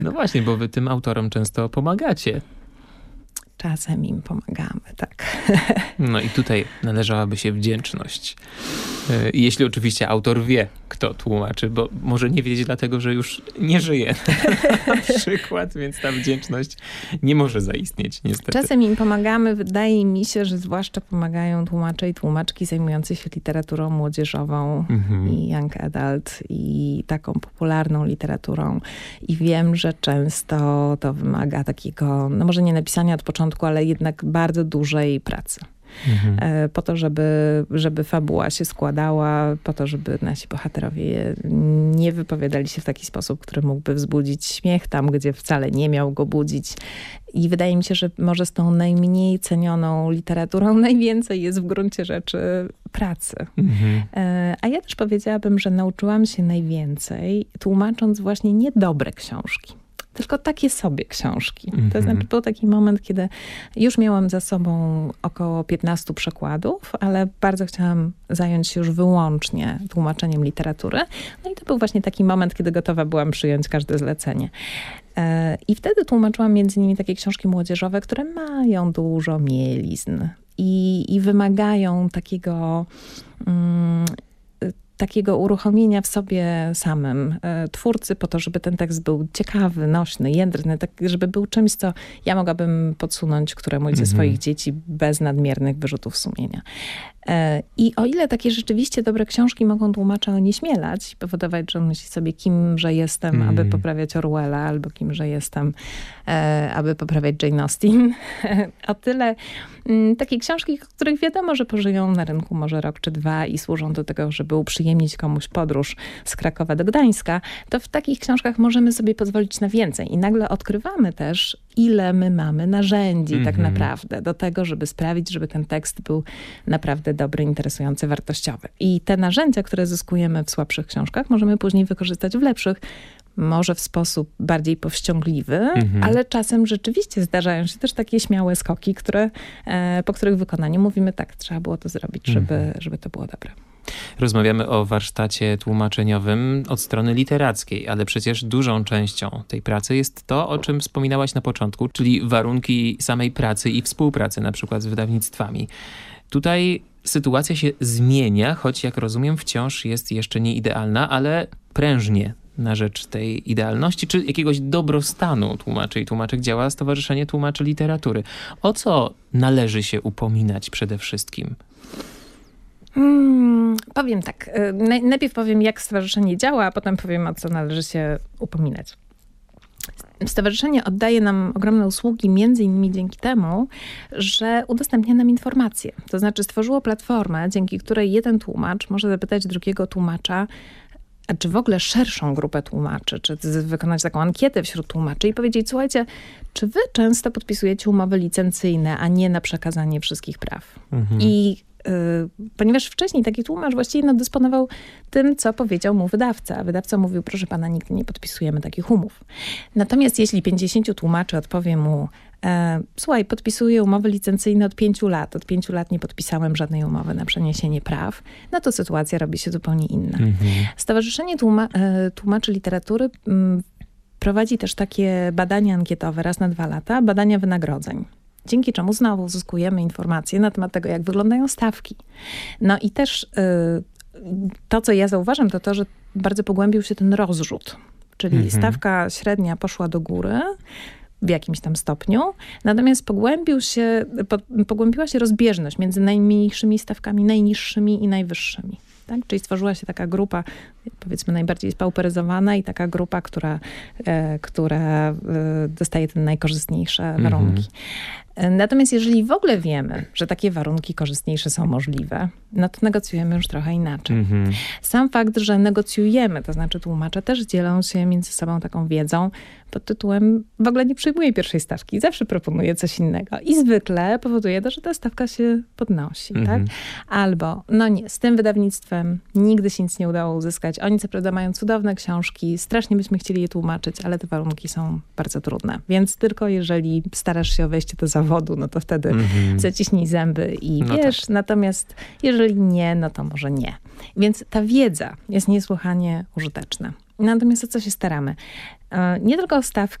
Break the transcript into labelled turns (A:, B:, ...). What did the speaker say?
A: No właśnie, bo wy tym autorom często pomagacie.
B: Czasem im pomagamy, tak.
A: No i tutaj należałaby się wdzięczność. Jeśli oczywiście autor wie, kto tłumaczy, bo może nie wiedzieć dlatego, że już nie żyje na przykład, więc ta wdzięczność nie może zaistnieć niestety.
B: Czasem im pomagamy. Wydaje mi się, że zwłaszcza pomagają tłumacze i tłumaczki zajmujące się literaturą młodzieżową i young adult i taką popularną literaturą. I wiem, że często to wymaga takiego, no może nie napisania od początku, ale jednak bardzo dużej pracy. Po to, żeby fabuła się składała, po to, żeby nasi bohaterowie nie wypowiadali się w taki sposób, który mógłby wzbudzić śmiech tam, gdzie wcale nie miał go budzić. I wydaje mi się, że może z tą najmniej cenioną literaturą najwięcej jest w gruncie rzeczy pracy. A ja też powiedziałabym, że nauczyłam się najwięcej, tłumacząc właśnie niedobre książki. Tylko takie sobie książki. To znaczy był taki moment, kiedy już miałam za sobą około 15 przekładów, ale bardzo chciałam zająć się już wyłącznie tłumaczeniem literatury. No i to był właśnie taki moment, kiedy gotowa byłam przyjąć każde zlecenie. I wtedy tłumaczyłam między innymi takie książki młodzieżowe, które mają dużo mielizn i wymagają takiego uruchomienia w sobie samym twórcy po to, żeby ten tekst był ciekawy, nośny, jędrny, tak żeby był czymś, co ja mogłabym podsunąć któremuś ze swoich dzieci bez nadmiernych wyrzutów sumienia. I o ile takie rzeczywiście dobre książki mogą tłumacza onieśmielać, powodować, że on myśli sobie, kimże jestem, aby poprawiać Orwella, albo kimże jestem, aby poprawiać Jane Austen, o tyle takie książki, których wiadomo, że pożyją na rynku może rok czy dwa i służą do tego, żeby uprzyjemnić komuś podróż z Krakowa do Gdańska, to w takich książkach możemy sobie pozwolić na więcej. I nagle odkrywamy też, ile my mamy narzędzi tak naprawdę do tego, żeby sprawić, żeby ten tekst był naprawdę dobry, interesujący, wartościowy. I te narzędzia, które zyskujemy w słabszych książkach, możemy później wykorzystać w lepszych, może w sposób bardziej powściągliwy, ale czasem rzeczywiście zdarzają się też takie śmiałe skoki, po których wykonaniu mówimy, tak, trzeba było to zrobić, żeby to było dobre.
A: Rozmawiamy o warsztacie tłumaczeniowym od strony literackiej, ale przecież dużą częścią tej pracy jest to, o czym wspominałaś na początku, czyli warunki samej pracy i współpracy, na przykład z wydawnictwami. Tutaj sytuacja się zmienia, choć jak rozumiem wciąż jest jeszcze nie idealna, ale prężnie na rzecz tej idealności, czy jakiegoś dobrostanu tłumaczy i tłumaczek działa Stowarzyszenie Tłumaczy Literatury. O co należy się upominać przede wszystkim?
B: Powiem tak. Najpierw powiem, jak stowarzyszenie działa, a potem powiem, o co należy się upominać. Stowarzyszenie oddaje nam ogromne usługi, między innymi dzięki temu, że udostępnia nam informacje. To znaczy stworzyło platformę, dzięki której jeden tłumacz może zapytać drugiego tłumacza, czy w ogóle szerszą grupę tłumaczy, czy wykonać taką ankietę wśród tłumaczy i powiedzieć, słuchajcie, czy wy często podpisujecie umowy licencyjne, a nie na przekazanie wszystkich praw? I ponieważ wcześniej taki tłumacz właściwie dysponował tym, co powiedział mu wydawca. A wydawca mówił, proszę pana, nigdy nie podpisujemy takich umów. Natomiast jeśli 50 tłumaczy odpowie mu, słuchaj, podpisuję umowy licencyjne od 5 lat. Od 5 lat nie podpisałem żadnej umowy na przeniesienie praw. No to sytuacja robi się zupełnie inna. Stowarzyszenie Tłumaczy Literatury prowadzi też takie badania ankietowe raz na 2 lata, badania wynagrodzeń. Dzięki czemu znowu uzyskujemy informacje na temat tego, jak wyglądają stawki. No i też to, co ja zauważam, to to, że bardzo pogłębił się ten rozrzut. Czyli stawka średnia poszła do góry w jakimś tam stopniu, natomiast pogłębiła się rozbieżność między najmniejszymi stawkami, najniższymi i najwyższymi. Tak? Czyli stworzyła się taka grupa, powiedzmy, najbardziej spauperyzowana i taka grupa, która dostaje te najkorzystniejsze warunki. Natomiast jeżeli w ogóle wiemy, że takie warunki korzystniejsze są możliwe, no to negocjujemy już trochę inaczej. Sam fakt, że negocjujemy, to znaczy tłumacze też dzielą się między sobą taką wiedzą pod tytułem w ogóle nie przyjmuję pierwszej stawki, zawsze proponuję coś innego. I zwykle powoduje to, że ta stawka się podnosi. Tak? Albo, no nie, z tym wydawnictwem nigdy się nic nie udało uzyskać. Oni co prawda mają cudowne książki, strasznie byśmy chcieli je tłumaczyć, ale te warunki są bardzo trudne. Więc tylko jeżeli starasz się o wejście do zawodu, no to wtedy zaciśnij zęby i wiesz. Tak. Natomiast jeżeli nie, no to może nie. Więc ta wiedza jest niesłychanie użyteczna. Natomiast o co się staramy? Nie tylko o stawki,